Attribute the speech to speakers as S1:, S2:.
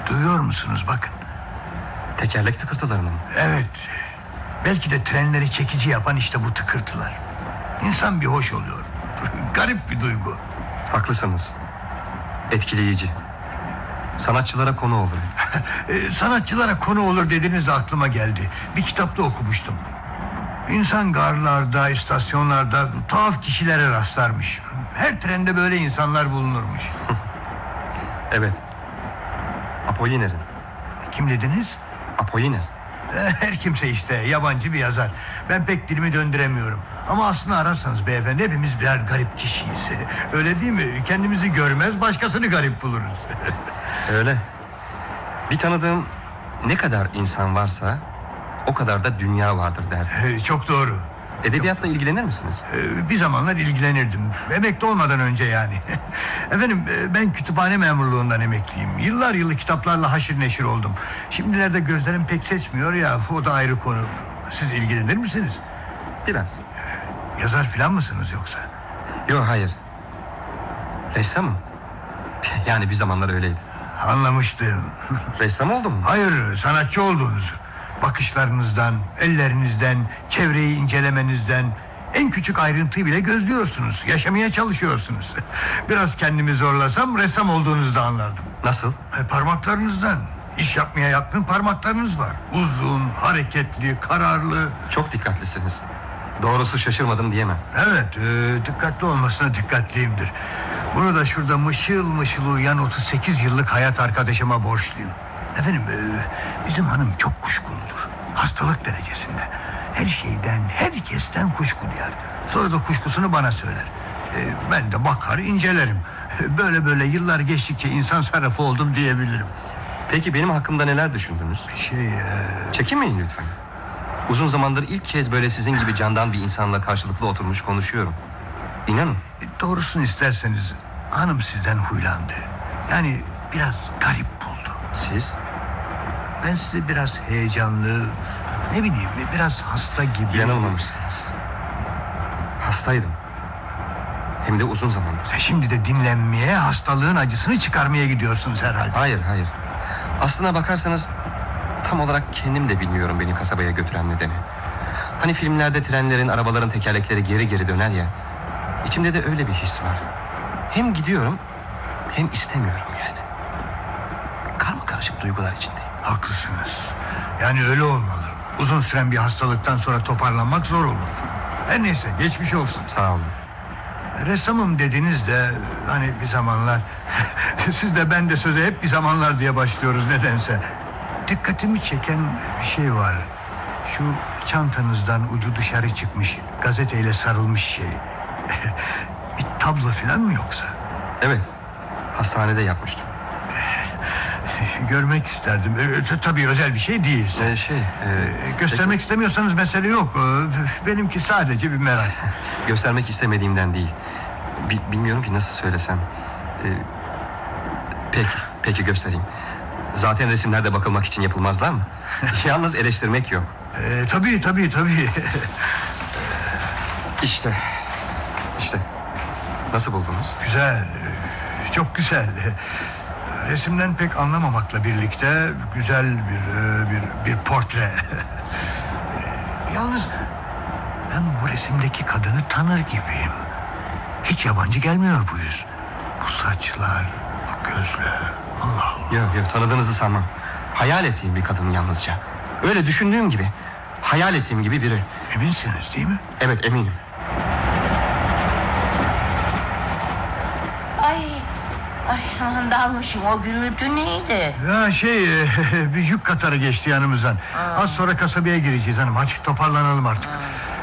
S1: Duyuyor musunuz bakın?
S2: Tekerlek tıkırtılarını mı?
S1: Evet. Belki de trenleri çekici yapan işte bu tıkırtılar. İnsan bir hoş oluyor. Garip bir duygu.
S2: Haklısınız. Etkileyici. Sanatçılara konu olur.
S1: Sanatçılara konu olur dediniz de aklıma geldi. Bir kitapta okumuştum. İnsan garlarda, istasyonlarda tuhaf kişilere rastlarmış. Her trende böyle insanlar bulunurmuş.
S2: Evet. Apollinaire.
S1: Kim dediniz?
S2: Apollinaire.
S1: Her kimse işte, yabancı bir yazar. Ben pek dilimi döndüremiyorum. Ama aslında ararsanız beyefendi, hepimiz birer garip kişiyiz. Öyle değil mi? Kendimizi görmez, başkasını garip buluruz.
S2: Öyle. Bir tanıdığım ne kadar insan varsa o kadar da dünya vardır derdi.
S1: Çok doğru.
S2: Edebiyatla ilgilenir misiniz?
S1: Bir zamanlar ilgilenirdim. Emekli olmadan önce yani. Efendim, ben kütüphane memurluğundan emekliyim. Yıllar yılı kitaplarla haşır neşir oldum. Şimdilerde gözlerim pek seçmiyor ya, o da ayrı konu. Siz ilgilenir misiniz?
S2: Biraz.
S1: Yazar filan mısınız yoksa?
S2: Yok, hayır. Ressamım. Yani bir zamanlar öyleydi.
S1: Anlamıştım.
S2: Ressam oldun mu?
S1: Hayır, sanatçı oldunuz. Bakışlarınızdan, ellerinizden, çevreyi incelemenizden, en küçük ayrıntıyı bile gözlüyorsunuz. Yaşamaya çalışıyorsunuz. Biraz kendimi zorlasam ressam olduğunuzu da anlardım.
S2: Nasıl?
S1: Parmaklarınızdan. İş yapmaya yatkın parmaklarınız var. Uzun, hareketli, kararlı.
S2: Çok dikkatlisiniz. Doğrusu şaşırmadım diyemem.
S1: Evet, dikkatli olmasına dikkatliyimdir. Bunu da şurada mışıl mışıl uyuyan 38 yıllık hayat arkadaşıma borçluyum. Efendim, bizim hanım çok kuşkuludur. Hastalık derecesinde. Her şeyden, herkesten kuşku duyar. Sonra da kuşkusunu bana söyler. Ben de bakar, incelerim. Böyle böyle yıllar geçtikçe insan sarrafı oldum diyebilirim.
S2: Peki benim hakkımda neler düşündünüz? Çekinmeyin lütfen. Uzun zamandır ilk kez böyle sizin gibi candan bir insanla karşılıklı oturmuş konuşuyorum. İnanın.
S1: Doğrusunu isterseniz hanım sizden huylandı. Yani biraz garip buldu.
S2: Siz?
S1: Ben sizi biraz heyecanlı, ne bileyim, biraz hasta gibi...
S2: Yanılmamışsınız. Hastaydım. Hem de uzun zamandır.
S1: Şimdi de dinlenmeye, hastalığın acısını çıkarmaya gidiyorsunuz herhalde.
S2: Hayır. Aslına bakarsanız tam olarak kendim de bilmiyorum beni kasabaya götüren nedeni. Hani filmlerde trenlerin, arabaların tekerlekleri geri geri döner ya. İçimde de öyle bir his var. Hem gidiyorum hem istemiyorum yani. Karmakarışık duygular içindeyim.
S1: Haklısınız. Yani öyle olmalı. Uzun süren bir hastalıktan sonra toparlanmak zor olur. Her neyse, geçmiş olsun.
S2: Sağ olun.
S1: Ressamım dediniz de hani bir zamanlar... Siz de ben de söze hep bir zamanlar diye başlıyoruz nedense. Dikkatimi çeken bir şey var. Şu çantanızdan ucu dışarı çıkmış, gazeteyle sarılmış şey. Bir tablo falan mı yoksa?
S2: Evet. Hastanede yapmıştım.
S1: Görmek isterdim. Tabii özel bir şey değilse. Göstermek istemiyorsanız mesele yok. Benimki sadece bir merak.
S2: Göstermek istemediğimden değil. Bilmiyorum ki nasıl söylesem. Peki göstereyim. Zaten resimlerde bakılmak için yapılmazlar mı? Yalnız eleştirmek yok.
S1: Tabii.
S2: İşte. Nasıl buldunuz?
S1: Güzel. Çok güzel. Resimden pek anlamamakla birlikte güzel bir portre. Yalnız ben bu resimdeki kadını tanır gibiyim. Hiç yabancı gelmiyor bu yüz. Bu saçlar, bu gözler. Allah.
S2: Yok, tanıdığınızı sanmam. Hayal ettiğim bir kadın yalnızca. Öyle düşündüğüm gibi, hayal ettiğim gibi biri.
S1: Eminsiniz değil mi?
S2: Evet, eminim.
S3: Ay, dalmışım, o gürültü neydi?
S1: Ya bir yük katarı geçti yanımızdan. Az sonra kasabaya gireceğiz hanım. Hadi toparlanalım artık.